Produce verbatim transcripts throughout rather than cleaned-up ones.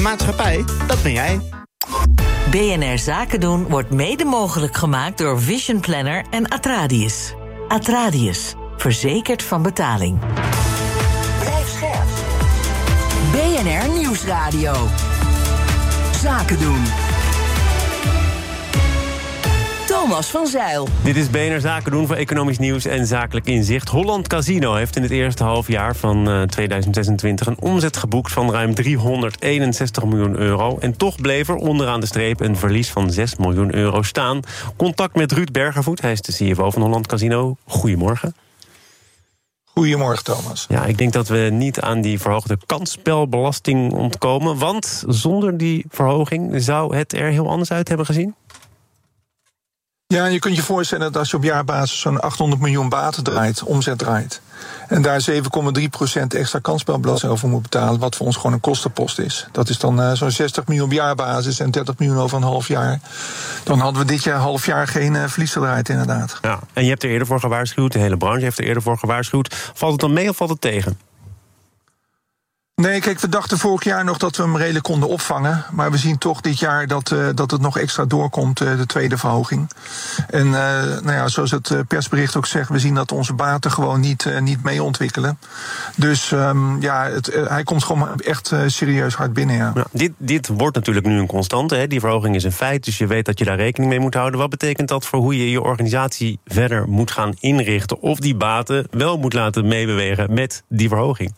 maatschappij, dat ben jij. B N R Zaken doen wordt mede mogelijk gemaakt door Vision Planner en Atradius. Atradius, verzekerd van betaling. Blijf scherp. B N R Nieuwsradio. Zaken doen. Thomas van Zijl. Dit is B N R Zaken doen voor economisch nieuws en zakelijk inzicht. Holland Casino heeft in het eerste halfjaar van uh, tweeduizend zesentwintig... een omzet geboekt van ruim driehonderdeenenzestig miljoen euro. En toch bleef er onderaan de streep een verlies van zes miljoen euro staan. Contact met Ruud Bergervoet, hij is de C F O van Holland Casino. Goedemorgen. Goedemorgen, Thomas. Ja, ik denk dat we niet aan die verhoogde kansspelbelasting ontkomen. Want zonder die verhoging zou het er heel anders uit hebben gezien? Ja, je kunt je voorstellen dat als je op jaarbasis zo'n achthonderd miljoen baten draait, omzet draait, en daar zeven komma drie procent extra kansspelbelasting over moet betalen, wat voor ons gewoon een kostenpost is. Dat is dan uh, zo'n zestig miljoen op jaarbasis en dertig miljoen over een half jaar. Dan hadden we dit jaar half jaar geen uh, verlies gedraaid, inderdaad. Ja, en je hebt er eerder voor gewaarschuwd, de hele branche heeft er eerder voor gewaarschuwd. Valt het dan mee of valt het tegen? Nee, kijk, we dachten vorig jaar nog dat we hem redelijk konden opvangen. Maar we zien toch dit jaar dat, uh, dat het nog extra doorkomt, uh, de tweede verhoging. En uh, nou ja, zoals het persbericht ook zegt, we zien dat onze baten gewoon niet, uh, niet mee ontwikkelen. Dus um, ja, het, uh, hij komt gewoon echt uh, serieus hard binnen, ja. Ja, dit, dit wordt natuurlijk nu een constante, hè? Die verhoging is een feit, dus je weet dat je daar rekening mee moet houden. Wat betekent dat voor hoe je je organisatie verder moet gaan inrichten, of die baten wel moet laten meebewegen met die verhoging?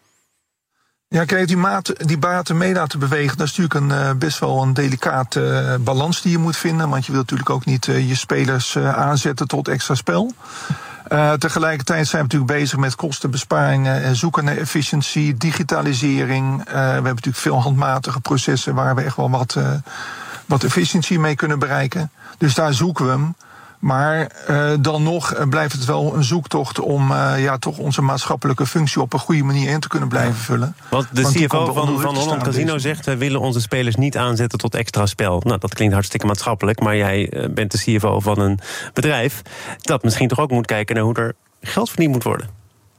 Ja, kijk, die, maat, die baten mee laten bewegen, dat is natuurlijk een, uh, best wel een delicate uh, balans die je moet vinden. Want je wilt natuurlijk ook niet uh, je spelers uh, aanzetten tot extra spel. Uh, tegelijkertijd zijn we natuurlijk bezig met kostenbesparingen en zoeken naar efficiëntie, digitalisering. Uh, we hebben natuurlijk veel handmatige processen waar we echt wel wat, uh, wat efficiëntie mee kunnen bereiken. Dus daar zoeken we hem. Maar uh, dan nog uh, blijft het wel een zoektocht om uh, ja, toch onze maatschappelijke functie op een goede manier in te kunnen blijven vullen. Want de Want C F O van, van, van Holland Casino dus zegt, wij willen onze spelers niet aanzetten tot extra spel. Nou, dat klinkt hartstikke maatschappelijk, maar jij uh, bent de C F O van een bedrijf dat misschien toch ook moet kijken naar hoe er geld verdiend moet worden.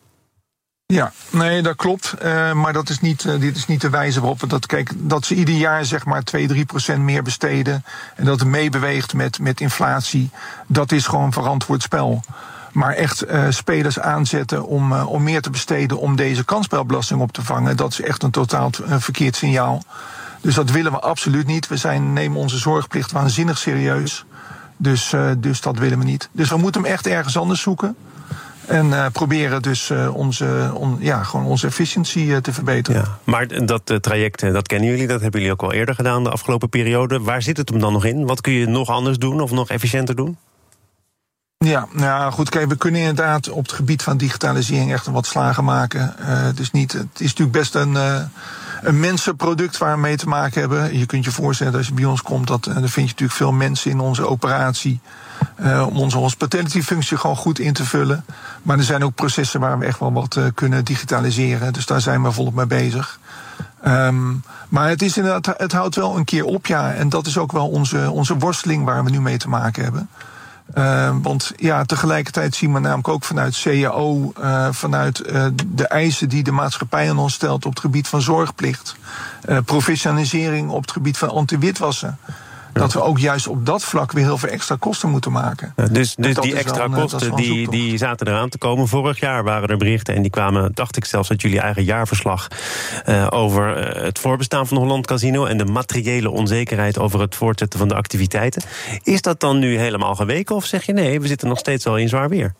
Ja, nee, dat klopt. Uh, maar dat is niet, uh, dit is niet de wijze waarop we dat kijk, dat ze ieder jaar zeg maar twee, drie procent meer besteden en dat het meebeweegt met, met inflatie. Dat is gewoon verantwoord spel. Maar echt uh, spelers aanzetten om, uh, om meer te besteden om deze kansspelbelasting op te vangen, dat is echt een totaal uh, verkeerd signaal. Dus dat willen we absoluut niet. We zijn, nemen onze zorgplicht waanzinnig serieus. Dus, uh, dus dat willen we niet. Dus we moeten hem echt ergens anders zoeken. En uh, proberen dus uh, onze, on, ja, gewoon onze efficiëntie uh, te verbeteren. Ja, maar dat uh, traject, uh, dat kennen jullie, dat hebben jullie ook al eerder gedaan de afgelopen periode. Waar zit het hem dan nog in? Wat kun je nog anders doen of nog efficiënter doen? Ja, nou goed, kijk, we kunnen inderdaad op het gebied van digitalisering echt wat slagen maken. Uh, het, is niet, het is natuurlijk best een, uh, een mensenproduct waar we mee te maken hebben. Je kunt je voorstellen dat als je bij ons komt, dat, uh, dan vind je natuurlijk veel mensen in onze operatie. Uh, om onze hospitality-functie gewoon goed in te vullen. Maar er zijn ook processen waar we echt wel wat uh, kunnen digitaliseren. Dus daar zijn we volop mee bezig. Um, maar het is inderdaad, het houdt wel een keer op, ja. En dat is ook wel onze, onze worsteling waar we nu mee te maken hebben. Uh, want ja, tegelijkertijd zien we namelijk ook vanuit C A O, uh, vanuit uh, de eisen die de maatschappij aan ons stelt op het gebied van zorgplicht, uh, professionalisering op het gebied van anti-witwassen. Ja. Dat we ook juist op dat vlak weer heel veel extra kosten moeten maken. Ja, dus dus die extra wel, kosten die, die zaten eraan te komen. Vorig jaar waren er berichten en die kwamen, dacht ik zelfs uit jullie eigen jaarverslag, uh, over uh, het voorbestaan van Holland Casino en de materiële onzekerheid over het voortzetten van de activiteiten. Is dat dan nu helemaal geweken of zeg je nee, we zitten nog steeds wel in zwaar weer?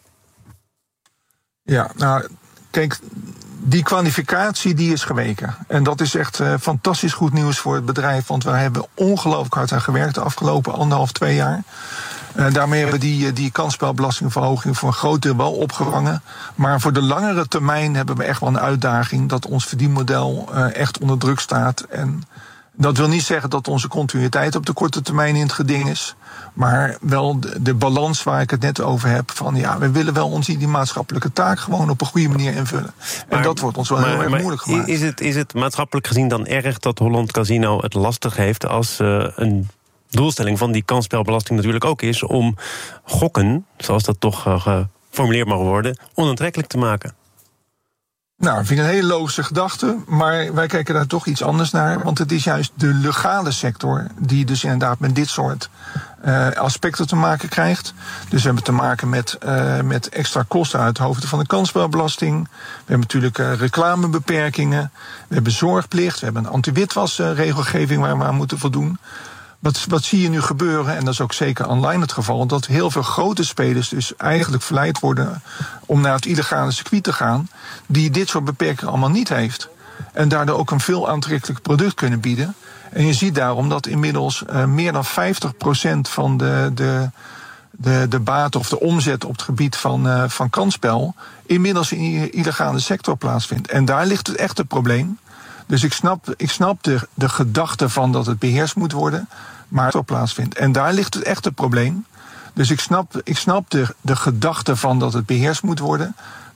Ja, nou, kijk, die kwalificatie die is geweken. En dat is echt uh, fantastisch goed nieuws voor het bedrijf. Want we hebben ongelooflijk hard aan gewerkt de afgelopen anderhalf, twee jaar. Uh, daarmee hebben we die, die kansspelbelastingverhoging voor een groot deel wel opgevangen. Maar voor de langere termijn hebben we echt wel een uitdaging dat ons verdienmodel uh, echt onder druk staat. En dat wil niet zeggen dat onze continuïteit op de korte termijn in het geding is. Maar wel de, de balans waar ik het net over heb. Van ja, we willen wel onze die maatschappelijke taak gewoon op een goede manier invullen. Maar, en dat wordt ons wel maar, heel erg moeilijk gemaakt. Is het, is het maatschappelijk gezien dan erg dat Holland Casino het lastig heeft als uh, een doelstelling van die kansspelbelasting natuurlijk ook is om gokken, zoals dat toch uh, geformuleerd mag worden, onaantrekkelijk te maken? Nou, ik vind het een hele logische gedachte, maar wij kijken daar toch iets anders naar. Want het is juist de legale sector die dus inderdaad met dit soort uh, aspecten te maken krijgt. Dus we hebben te maken met, uh, met extra kosten uit hoofde van de kansspelbelasting. We hebben natuurlijk uh, reclamebeperkingen. We hebben zorgplicht, we hebben een anti-witwasregelgeving waar we aan moeten voldoen. Wat, wat zie je nu gebeuren, en dat is ook zeker online het geval, dat heel veel grote spelers dus eigenlijk verleid worden om naar het illegale circuit te gaan, die dit soort beperkingen allemaal niet heeft. En daardoor ook een veel aantrekkelijk product kunnen bieden. En je ziet daarom dat inmiddels uh, meer dan vijftig procent van de, de, de, de baat of de omzet op het gebied van, uh, van kansspel inmiddels in de illegale sector plaatsvindt. En daar ligt het echte probleem. Dus ik snap, ik snap de, de gedachte van dat het beheerst moet worden, maar het plaatsvindt. En daar ligt het echte probleem. Dus ik snap, ik snap de, de gedachte van dat het beheerst moet worden,